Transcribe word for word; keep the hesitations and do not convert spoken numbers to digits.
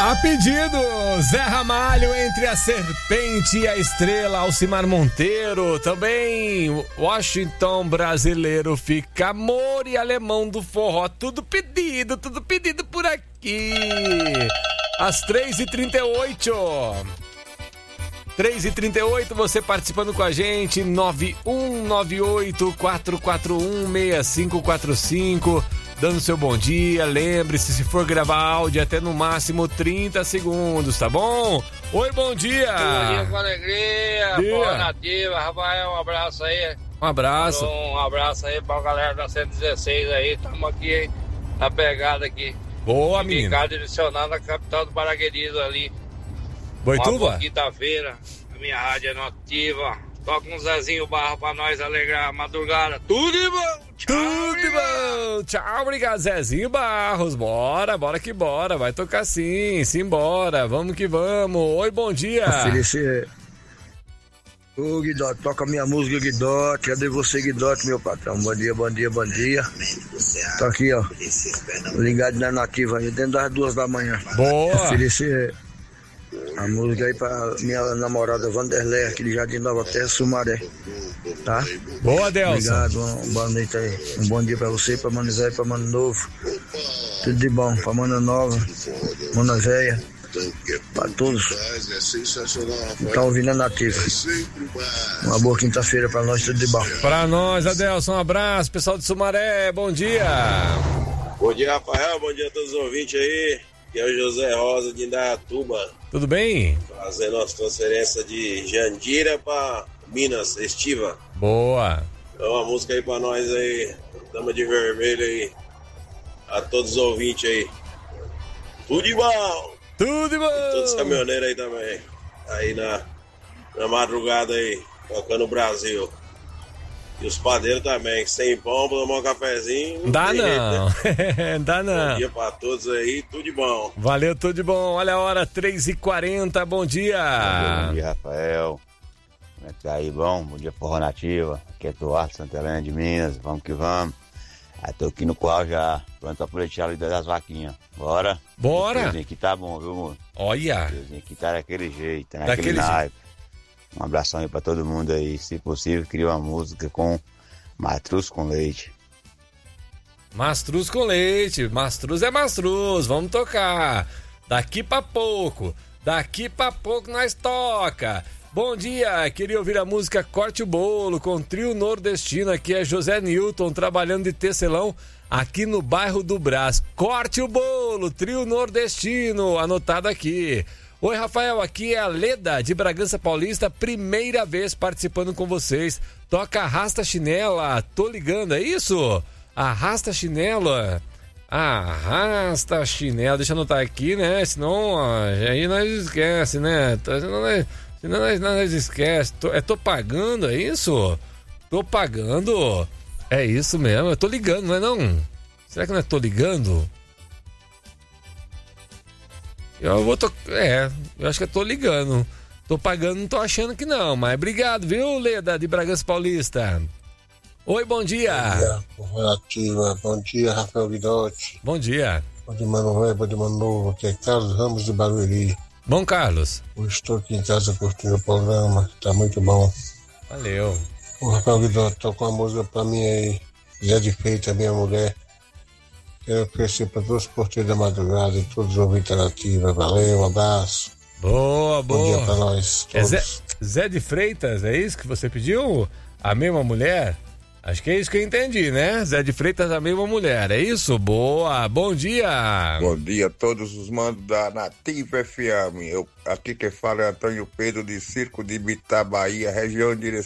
A pedido, Zé Ramalho, Entre a Serpente e a Estrela, Alcimar Monteiro, também Washington Brasileiro, Fica Amor e Alemão do Forró, tudo pedido, tudo pedido por aqui. Às três e trinta e oito. três e trinta e oito, você participando com a gente, nove um nove oito, quatro quatro um, seis cinco quatro cinco, dando seu bom dia. Lembre-se, se for gravar áudio, até no máximo trinta segundos, tá bom? Oi, bom dia! Bom dia com alegria, dia. boa nativa, Rafael, um abraço aí. Um abraço. Um abraço aí pra galera da cento e dezesseis aí, estamos aqui, hein, na pegada aqui. Boa, menino. Ficar direcionado na capital do Paraguedismo ali. Boituva? Quinta-feira, a minha rádio é nativa. Toca um Zezinho Barro pra nós alegrar a madrugada. Tudo de bom! Tchau, Tudo de bom! Tchau, obrigado, Zezinho Barros. Bora, bora que bora. Vai tocar sim, simbora. Vamos que vamos. Oi, bom dia. Oferecer. Ô, Guidote, toca minha música, Guidote. Cadê você, Guidote, meu patrão? Bom dia, bom dia, bom dia. Tô aqui, ó. Ligado na nativa aí, dentro das duas da manhã. Boa! Oferecer a música aí pra minha namorada Vanderlei, aqui de Jardim Nova Terra, Sumaré. Tá? Boa, Delson. Obrigado, uma boa noite aí. Um bom dia pra você, pra Mano Velho, pra Mano Novo. Tudo de bom, pra Mano Nova, Mano Velha, pra todos que tá ouvindo a nativa. Uma boa quinta-feira pra nós, tudo de bom. Pra nós, Adelson, um abraço, pessoal de Sumaré, bom dia. Bom dia, Rafael, bom dia a todos os ouvintes aí. Aqui é o José Rosa de Indaiatuba. Tudo bem? Fazendo nossa transferência de Jandira pra Minas, Estiva. Boa. Então uma música aí pra nós aí, Dama de Vermelho aí. A todos os ouvintes aí. Tudo de bom! Tudo de bom! E todos os caminhoneiros aí também. Aí na, na madrugada aí, tocando o Brasil. E os padeiros também, sem pão, pra tomar um cafezinho. Não dá tem não, jeito, né? dá não. Bom dia pra todos aí, tudo de bom. Valeu, tudo de bom. Olha a hora, três e quarenta, bom dia. Bom dia, Rafael. Como é que tá aí, bom? Bom dia, Forró Nativa. Aqui é Duarte, Santa Helena de Minas, vamos que vamos. Aí tô aqui no qual já, pronto pra pleitear a lida das vaquinhas. Bora? Bora. O friozinho aqui tá bom, viu, amor? Olha. O friozinho aqui tá daquele jeito, naquele Daquele naipe. Um abração aí pra todo mundo aí. Se possível, cria uma música com mastruz com leite. Mastruz com leite. Mastruz é mastruz. Vamos tocar. Daqui pra pouco. Daqui pra pouco nós toca. Bom dia. Queria ouvir a música Corte o Bolo com Trio Nordestino. Aqui é José Newton, trabalhando de tecelão aqui no bairro do Brás. Corte o Bolo, Trio Nordestino. Anotado aqui. Oi, Rafael, aqui é a Leda de Bragança Paulista, primeira vez participando com vocês. Toca Arrasta Chinela, tô ligando, é isso? Arrasta Chinela, Arrasta Chinela, deixa eu anotar aqui, né? Senão ó, aí nós esquece, né? Senão nós, senão nós, nós esquece. Tô, é, tô pagando, é isso? Tô pagando, é isso mesmo, eu tô ligando, não é não? Será que não é tô ligando? Eu vou to... É, eu acho que eu tô ligando. Tô pagando, não tô achando que não, mas obrigado, viu, Leda, de Bragança Paulista. Oi, bom dia. Bom dia, Ativa. Bom dia, Rafael Guidotti. Bom dia. Bom dia, Mano Velho, bom dia, Mano Novo. Aqui é Carlos Ramos de Barueri. Bom, Carlos. Eu estou aqui em casa curtindo o programa, tá muito bom. Valeu. O Rafael Guidotti tocou uma música pra mim aí, Zé de Feita, minha mulher. Quero oferecer para todos os porteiros da madrugada e todos os ouvintes nativos. Valeu, um abraço. Boa, boa. Bom dia pra nós todos. É Zé, Zé de Freitas, é isso que você pediu? A mesma mulher? Acho que é isso que eu entendi, né? Zé de Freitas, a mesma mulher, é isso? Boa, bom dia. Bom dia a todos os mandos da Nativa F M. Eu, aqui quem fala é Antônio Pedro de Circo de Bitá, Bahia, região de